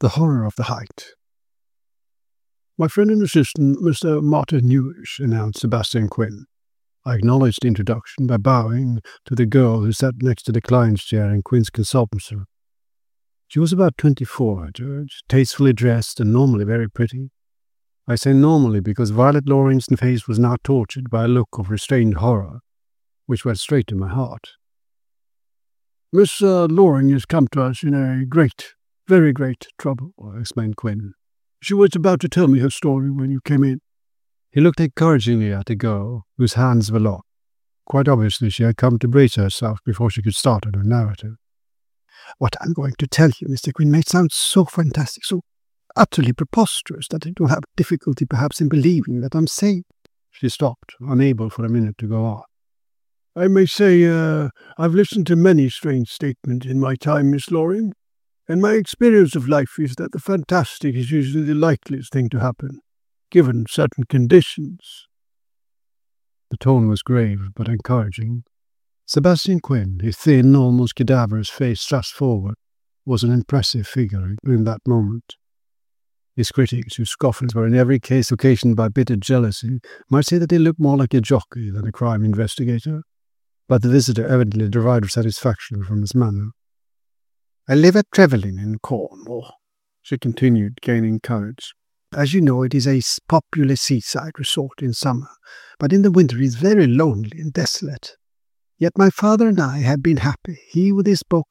The horror of the height. "My friend and assistant, Mr. Martin Newish," announced Sebastian Quinn. I acknowledged the introduction by bowing to the girl who sat next to the client's chair in Quinn's consultants room. She was about 24, I judged, tastefully dressed and normally very pretty. I say normally because Violet Loring's face was now tortured by a look of restrained horror, which went straight to my heart. "Miss Loring has come to us in a very great trouble," explained Quinn. "She was about to tell me her story when you came in." He looked encouragingly at the girl, whose hands were locked. Quite obviously she had come to brace herself before she could start on her narrative. "What I'm going to tell you, Mr. Quinn, may sound so fantastic, so utterly preposterous that you will have difficulty perhaps in believing that I'm sane." She stopped, unable for a minute to go on. "I may say I've listened to many strange statements in my time, Miss Loring, and my experience of life is that the fantastic is usually the likeliest thing to happen, given certain conditions." The tone was grave but encouraging. Sebastian Quinn, his thin, almost cadaverous face thrust forward, was an impressive figure in that moment. His critics, whose scoffings were in every case occasioned by bitter jealousy, might say that he looked more like a jockey than a crime investigator, but the visitor evidently derived satisfaction from his manner. "I live at Trevelyan in Cornwall," she continued, gaining courage. "As you know, it is a popular seaside resort in summer, but in the winter it is very lonely and desolate. Yet my father and I have been happy, he with his book